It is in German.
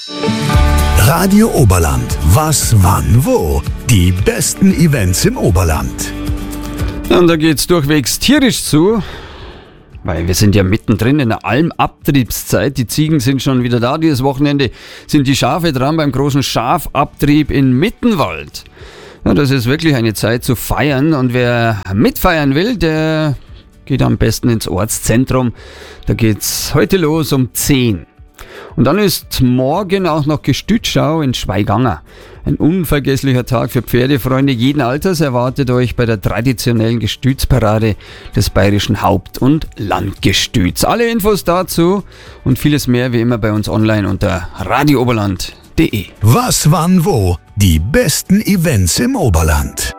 Radio Oberland. Was, wann, wo? Die besten Events im Oberland. Und da geht's durchwegs tierisch zu, weil wir sind ja mittendrin in der Almabtriebszeit. Die Ziegen sind schon wieder da. Dieses Wochenende sind die Schafe dran beim großen Schafabtrieb in Mittenwald. Ja, das ist wirklich eine Zeit zu feiern, und wer mitfeiern will, der geht am besten ins Ortszentrum. Da geht's heute los um 10. Und dann ist morgen auch noch Gestützschau in Schweiganger. Ein unvergesslicher Tag für Pferdefreunde jeden Alters erwartet euch bei der traditionellen Gestützparade des bayerischen Haupt- und Landgestüts. Alle Infos dazu und vieles mehr wie immer bei uns online unter radiooberland.de. Was, wann, wo? Die besten Events im Oberland.